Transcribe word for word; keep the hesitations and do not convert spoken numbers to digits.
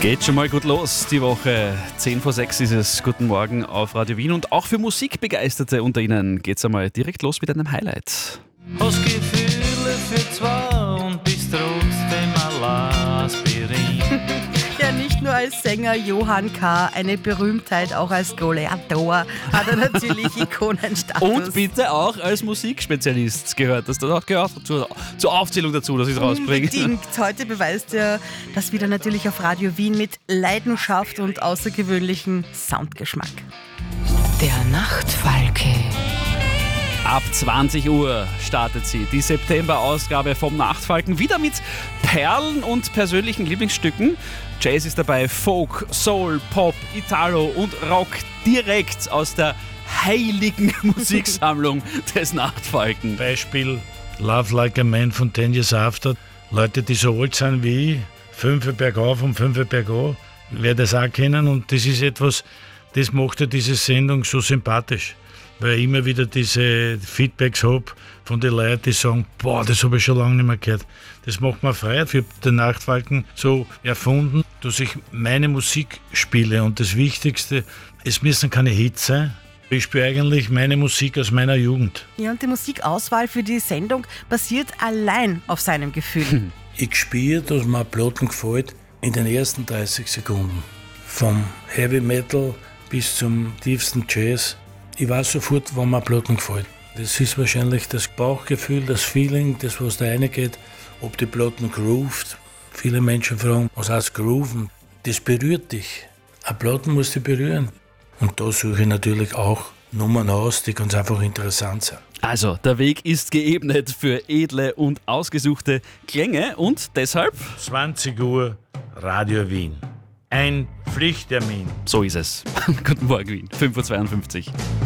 Geht schon mal gut los, die Woche. zehn vor sechs ist es. Guten Morgen auf Radio Wien. Und auch für Musikbegeisterte unter Ihnen geht's einmal direkt los mit einem Highlight. Hast Gefühle für zwei und bist trotzdem allein Aspirin. Ja, nicht nur als Sänger Johann K., eine Berühmtheit auch als Gladiator hat er natürlich Ikonenstatus. Und bitte auch als Musikspezialist gehört. Das auch gehört zur, zur Aufzählung dazu, dass ich es rausbringe. Unbedingt. Heute beweist er das wieder natürlich auf Radio Wien mit Leidenschaft und außergewöhnlichem Soundgeschmack. Der Nachtfalke. Ab zwanzig Uhr startet sie, die September-Ausgabe vom Nachtfalken, wieder mit Perlen und persönlichen Lieblingsstücken. Jazz ist dabei, Folk, Soul, Pop, Italo und Rock direkt aus der heiligen Musiksammlung des Nachtfalken. Beispiel Love Like a Man von Ten Years After. Leute, die so alt sind wie ich, fünf bergauf und fünf bergab, werden das auch kennen. Und das ist etwas, das macht ja diese Sendung so sympathisch. Weil ich immer wieder diese Feedbacks habe von den Leuten, die sagen, boah, das habe ich schon lange nicht mehr gehört. Das macht mir Freude. Ich habe den Nachtfalken so erfunden, dass ich meine Musik spiele. Und das Wichtigste, es müssen keine Hits sein. Ich spiele eigentlich meine Musik aus meiner Jugend. Ja, und die Musikauswahl für die Sendung basiert allein auf seinem Gefühl. Ich spüre, dass mir Platten gefällt in den ersten dreißig Sekunden. Vom Heavy Metal bis zum tiefsten Jazz. Ich weiß sofort, wann mir Platten gefällt. Das ist wahrscheinlich das Bauchgefühl, das Feeling, das was da reingeht, ob die Platten groovt. Viele Menschen fragen, was heißt grooven? Das berührt dich. Eine Platte muss dich berühren. Und da suche ich natürlich auch Nummern aus, die ganz einfach interessant sind. Also, der Weg ist geebnet für edle und ausgesuchte Klänge und deshalb... zwanzig Uhr, Radio Wien. Ein Pflichttermin. So ist es. Guten Morgen, Wien. fünf Uhr zweiundfünfzig.